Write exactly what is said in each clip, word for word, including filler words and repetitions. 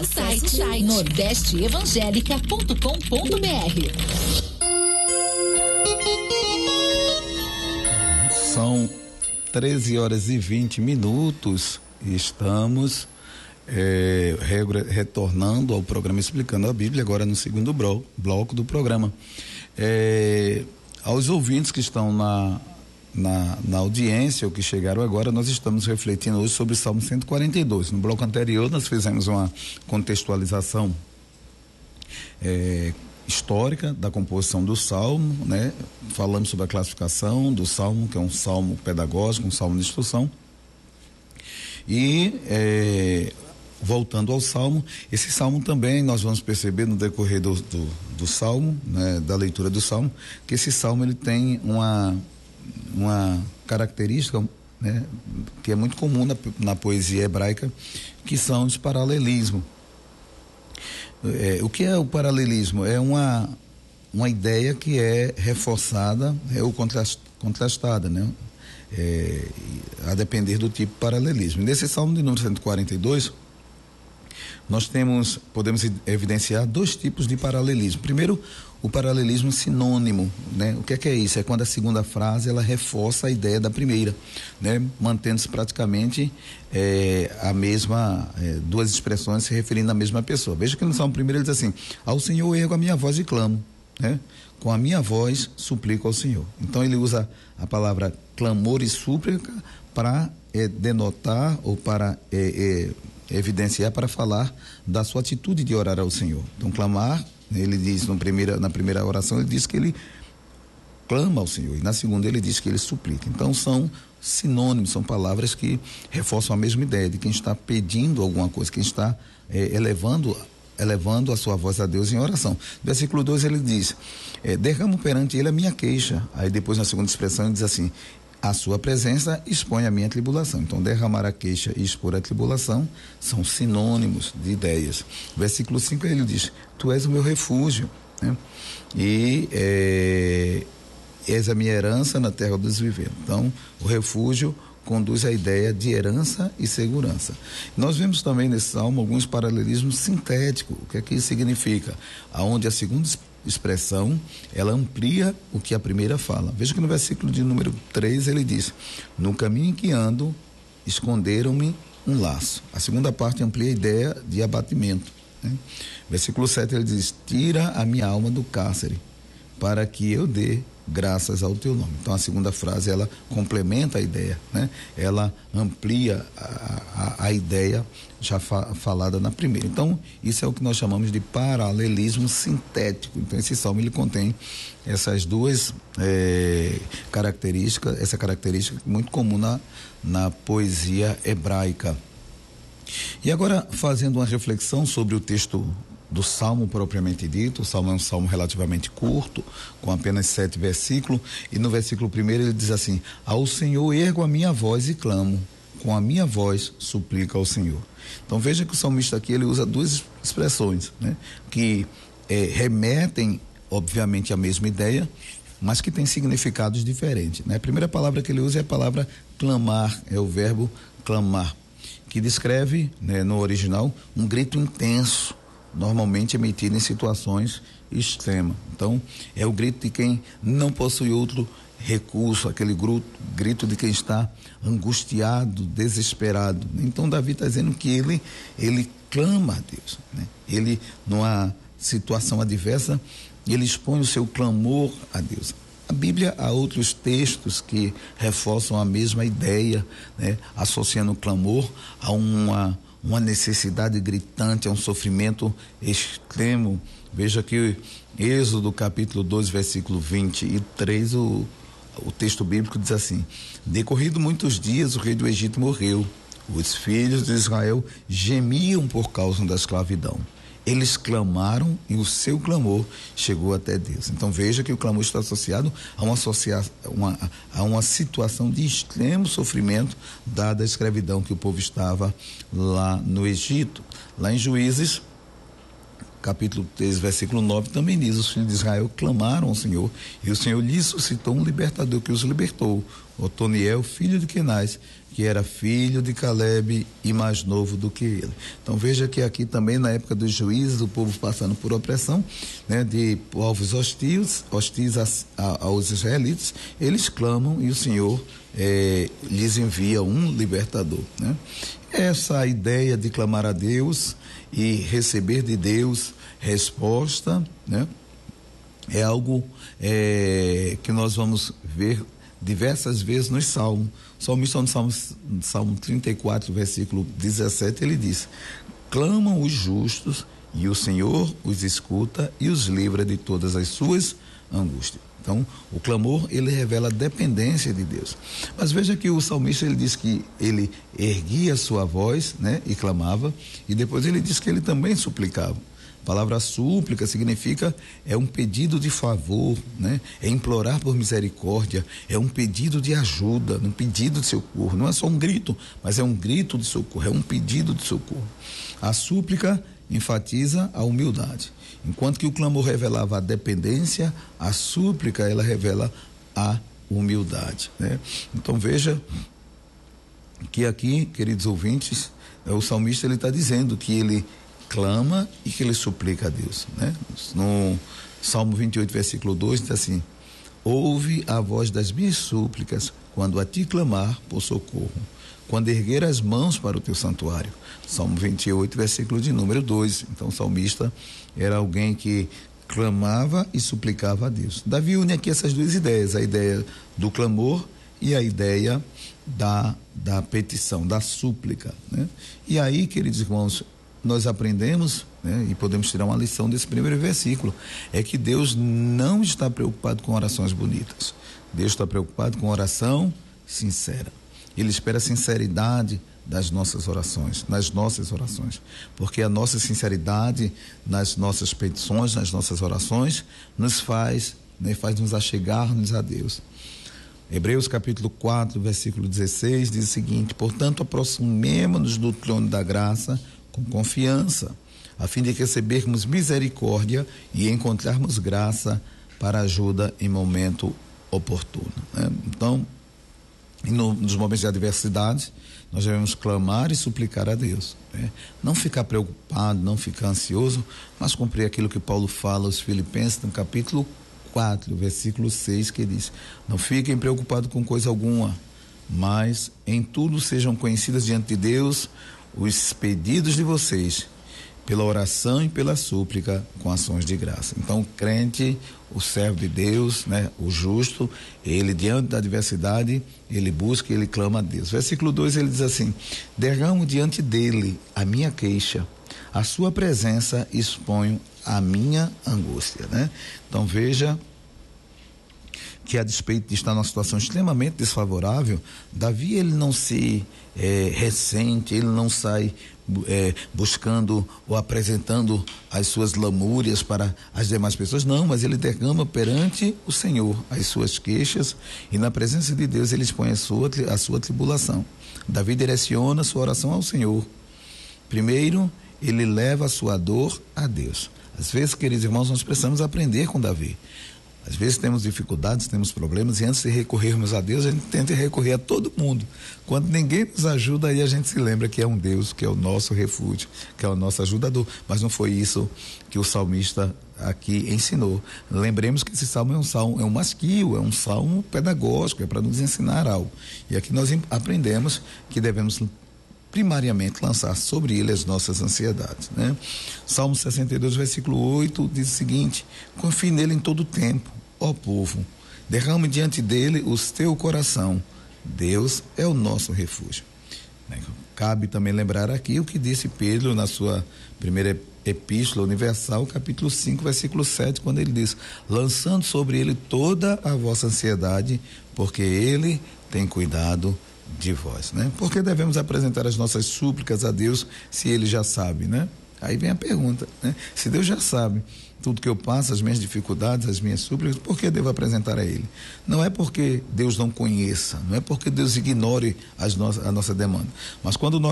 Site nordeste evangélica ponto com ponto br. São treze horas e vinte minutos e estamos é, re, retornando ao programa Explicando a Bíblia, agora no segundo blo, bloco do programa. É, aos ouvintes que estão na, na, na audiência ou que chegaram agora, nós estamos refletindo hoje sobre o Salmo cento e quarenta e dois. No bloco anterior nós fizemos uma contextualização é, histórica da composição do Salmo, né? Falamos sobre a classificação do Salmo, que é um salmo pedagógico, um salmo de instrução. E é, voltando ao Salmo, esse Salmo também nós vamos perceber no decorrer do, do, do Salmo, né? Da leitura do Salmo, que esse Salmo ele tem uma, uma característica, né? Que é muito comum na, na poesia hebraica, que são os paralelismos. É, o que é o paralelismo? É uma, uma ideia que é reforçada é, ou contrastada, né? É, a depender do tipo de paralelismo. Nesse Salmo de número cento e quarenta e dois, nós temos, podemos evidenciar dois tipos de paralelismo. Primeiro, o paralelismo sinônimo, né? O que é que é isso? É quando a segunda frase ela reforça a ideia da primeira, né? Mantendo-se praticamente é, a mesma, é, duas expressões se referindo à mesma pessoa. Veja que no Salmo primeiro ele diz assim: ao Senhor ergo a minha voz e clamo, né? Com a minha voz suplico ao Senhor. Então ele usa a palavra clamor e súplica para é, denotar ou para é, é, evidenciar, para falar da sua atitude de orar ao Senhor. Então clamar, ele diz no primeira, na primeira oração, ele diz que ele clama ao Senhor, e na segunda ele diz que ele suplica. Então são sinônimos, são palavras que reforçam a mesma ideia de quem está pedindo alguma coisa, quem está é, elevando, elevando a sua voz a Deus em oração. Versículo dois ele diz, é, derramo perante ele a minha queixa. Aí depois na segunda expressão ele diz assim, a sua presença expõe a minha tribulação. Então, derramar a queixa e expor a tribulação são sinônimos de ideias. Versículo cinco ele diz, tu és o meu refúgio, né? E é, és a minha herança na terra dos viventes. Então, o refúgio conduz à ideia de herança e segurança. Nós vemos também nesse salmo alguns paralelismos sintéticos. O que é que isso significa? Aonde a segunda expressão, ela amplia o que a primeira fala. Veja que no versículo de número três ele diz, no caminho em que ando, esconderam-me um laço. A segunda parte amplia a ideia de abatimento, né? Versículo sete ele diz, tira a minha alma do cárcere, para que eu dê graças ao teu nome. Então a segunda frase ela complementa a ideia, né? Ela amplia a, a, a ideia já fa, falada na primeira. Então isso é o que nós chamamos de paralelismo sintético. Então esse salmo ele contém essas duas é, características, essa característica muito comum na, na poesia hebraica. E agora fazendo uma reflexão sobre o texto do Salmo propriamente dito. O Salmo é um salmo relativamente curto, com apenas sete versículos, e no versículo primeiro ele diz assim, ao Senhor ergo a minha voz e clamo, com a minha voz suplico ao Senhor. Então veja que o salmista aqui ele usa duas expressões, né? Que é, remetem obviamente à mesma ideia, mas que têm significados diferentes, né? A primeira palavra que ele usa é a palavra clamar, é o verbo clamar, que descreve, né, no original, um grito intenso, normalmente emitido em situações extremas. Então, é o grito de quem não possui outro recurso, aquele grito, grito de quem está angustiado, desesperado. Então, Davi está dizendo que ele, ele clama a Deus, né? Ele, numa situação adversa, ele expõe o seu clamor a Deus. A Bíblia há outros textos que reforçam a mesma ideia, né? Associando o clamor a uma uma necessidade gritante, a um sofrimento extremo. Veja que Êxodo capítulo dois, versículo vinte e três, o, o texto bíblico diz assim, decorrido muitos dias o rei do Egito morreu, os filhos de Israel gemiam por causa da escravidão. Eles clamaram e o seu clamor chegou até Deus. Então veja que o clamor está associado a uma, associa, uma, a uma situação de extremo sofrimento dada a escravidão que o povo estava lá no Egito. Lá em Juízes, capítulo três, versículo nove, também diz: os filhos de Israel clamaram ao Senhor, e o Senhor lhes suscitou um libertador que os libertou, Otoniel, filho de Kenaz, que era filho de Calebe e mais novo do que ele. Então veja que aqui também, na época dos juízes, o povo passando por opressão, né, de povos hostis, hostis a, a, aos israelitas, eles clamam e o Senhor é, lhes envia um libertador, né? Essa ideia de clamar a Deus e receber de Deus resposta, né, é algo é, que nós vamos ver diversas vezes nos Salmos. O salmista, no Salmo, Salmo trinta e quatro, versículo dezessete, ele diz: clamam os justos e o Senhor os escuta e os livra de todas as suas angústias. Então, o clamor, ele revela a dependência de Deus. Mas veja que o salmista, ele diz que ele erguia sua voz, né, e clamava, e depois ele diz que ele também suplicava. A palavra súplica significa, é um pedido de favor, né? É implorar por misericórdia, é um pedido de ajuda, um pedido de socorro. Não é só um grito, mas é um grito de socorro, é um pedido de socorro. A súplica enfatiza a humildade. Enquanto que o clamor revelava a dependência, a súplica, ela revela a humildade, né? Então veja que aqui, queridos ouvintes, o salmista, ele está dizendo que ele clama e que ele suplica a Deus, né? No Salmo vinte e oito, versículo dois, diz assim: ouve a voz das minhas súplicas quando a ti clamar por socorro, quando erguer as mãos para o teu santuário. Salmo vinte e oito, versículo de número dois. Então o salmista era alguém que clamava e suplicava a Deus. Davi une aqui essas duas ideias, a ideia do clamor e a ideia da, da petição, da súplica, né? E aí, queridos irmãos, nós aprendemos, né, e podemos tirar uma lição desse primeiro versículo, é que Deus não está preocupado com orações bonitas. Deus está preocupado com oração sincera. Ele espera a sinceridade das nossas orações, nas nossas orações, porque a nossa sinceridade nas nossas petições, nas nossas orações, nos faz, né, faz nos achegar-nos a Deus. Hebreus capítulo quatro, versículo dezesseis, diz o seguinte: portanto, aproximemo-nos do trono da graça com confiança, a fim de recebermos misericórdia e encontrarmos graça para ajuda em momento oportuno, né? Então, no, nos momentos de adversidade, nós devemos clamar e suplicar a Deus, né? Não ficar preocupado, não ficar ansioso, mas cumprir aquilo que Paulo fala aos Filipenses no capítulo quatro, versículo seis, que diz: não fiquem preocupados com coisa alguma, mas em tudo sejam conhecidas diante de Deus os pedidos de vocês, pela oração e pela súplica, com ações de graça. Então, o crente, o servo de Deus, né, o justo, ele, diante da adversidade, ele busca e ele clama a Deus. Versículo dois, ele diz assim: derramo diante dele a minha queixa, a sua presença exponho a minha angústia, né? Então, veja que, a despeito de estar numa situação extremamente desfavorável, Davi, ele não se é, ressente, ele não sai é, buscando ou apresentando as suas lamúrias para as demais pessoas, não, mas ele derrama perante o Senhor as suas queixas, e na presença de Deus ele expõe a sua, a sua tribulação. Davi direciona a sua oração ao Senhor. Primeiro, ele leva a sua dor a Deus. Às vezes, queridos irmãos, nós precisamos aprender com Davi. Às vezes temos dificuldades, temos problemas, e antes de recorrermos a Deus, a gente tenta recorrer a todo mundo. Quando ninguém nos ajuda, aí a gente se lembra que é um Deus, que é o nosso refúgio, que é o nosso ajudador. Mas não foi isso que o salmista aqui ensinou. Lembremos que esse salmo é um salmo, é um masquio, é um salmo pedagógico, é para nos ensinar algo. E aqui nós aprendemos que devemos primariamente lançar sobre ele as nossas ansiedades, né? Salmo sessenta e dois, versículo oito, diz o seguinte: confie nele em todo o tempo, ó povo, derrame diante dele o teu coração, Deus é o nosso refúgio. Cabe também lembrar aqui o que disse Pedro na sua primeira epístola universal, capítulo cinco, versículo sete, quando ele diz: lançando sobre ele toda a vossa ansiedade, porque ele tem cuidado de vós, né? Porque devemos apresentar as nossas súplicas a Deus se ele já sabe, né? Aí vem a pergunta, né? Se Deus já sabe tudo que eu passo, as minhas dificuldades, as minhas súplicas, por que devo apresentar a ele? Não é porque Deus não conheça, não é porque Deus ignore as no- a nossa demanda, mas quando nós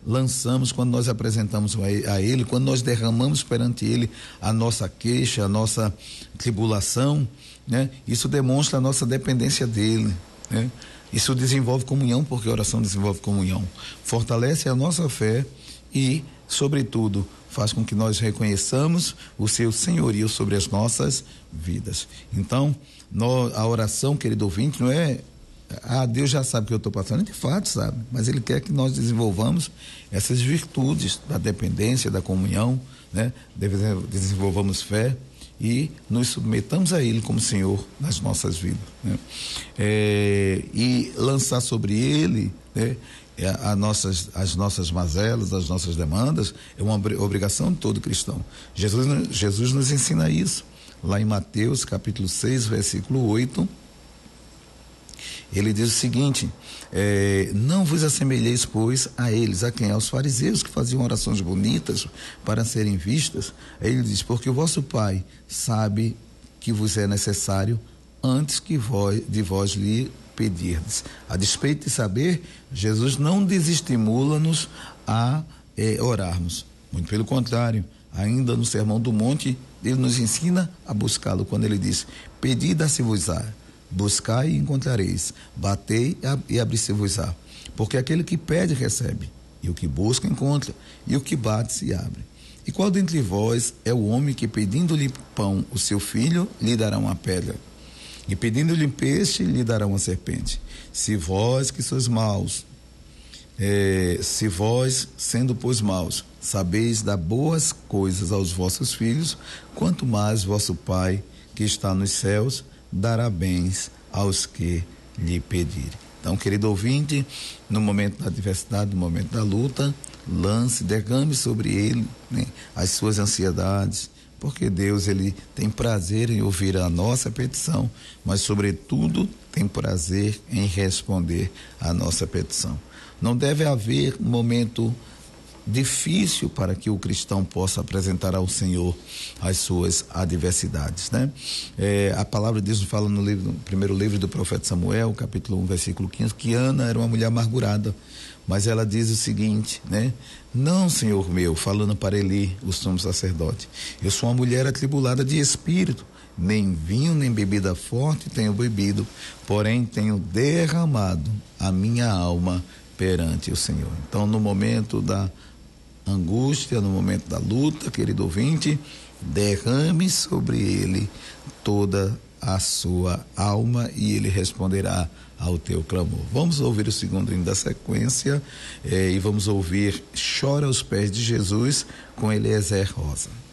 lançamos, quando nós apresentamos a Ele, quando nós derramamos perante Ele a nossa queixa, a nossa tribulação, né? Isso demonstra a nossa dependência dEle, né? Isso desenvolve comunhão, porque a oração desenvolve comunhão, fortalece a nossa fé e, sobretudo, faz com que nós reconheçamos o seu senhorio sobre as nossas vidas. Então, no, a oração, querido ouvinte, não é ah, Deus já sabe o que eu estou passando, de fato sabe, mas Ele quer que nós desenvolvamos essas virtudes da dependência, da comunhão, né? Desenvolvamos fé e nos submetamos a Ele como Senhor nas nossas vidas, né? É, e lançar sobre Ele, né, a, a nossas, as nossas mazelas, as nossas demandas, é uma obrigação de todo cristão. Jesus, Jesus nos ensina isso, lá em Mateus capítulo seis, versículo oito, ele diz o seguinte, é, não vos assemelheis, pois, a eles, a quem? Aos fariseus, que faziam orações bonitas para serem vistas. Aí ele diz, porque o vosso Pai sabe que vos é necessário antes que vós, de vós lhe pedirdes. A despeito de saber, Jesus não desestimula-nos a é, orarmos. Muito pelo contrário, ainda no Sermão do Monte, ele nos ensina a buscá-lo, quando ele diz, pedi, dá-se-vos-á. Buscai e encontrareis, batei e abri-se-vos-á, porque aquele que pede recebe, e o que busca encontra, e o que bate se abre. E qual dentre vós é o homem que, pedindo-lhe pão o seu filho, lhe dará uma pedra, e pedindo-lhe peixe, lhe dará uma serpente? Se vós que sois maus, é, se vós, sendo pois maus, sabeis dar boas coisas aos vossos filhos, quanto mais vosso Pai que está nos céus dará bens aos que lhe pedirem. Então, querido ouvinte, no momento da adversidade, no momento da luta, lance, derrame sobre ele, né, as suas ansiedades, porque Deus, ele tem prazer em ouvir a nossa petição, mas sobretudo tem prazer em responder a nossa petição. Não deve haver momento difícil para que o cristão possa apresentar ao Senhor as suas adversidades, né? É, a palavra de Deus fala no, livro, no primeiro livro do profeta Samuel, capítulo um, versículo quinze, que Ana era uma mulher amargurada, mas ela diz o seguinte, né? Não, Senhor meu, falando para Eli, o sumo sacerdote, eu sou uma mulher atribulada de espírito, nem vinho nem bebida forte tenho bebido, porém tenho derramado a minha alma perante o Senhor. Então, no momento da angústia, no momento da luta, querido ouvinte, derrame sobre ele toda a sua alma e ele responderá ao teu clamor. Vamos ouvir o segundo hino da sequência eh, e vamos ouvir Chora aos pés de Jesus com Eliezer Rosa.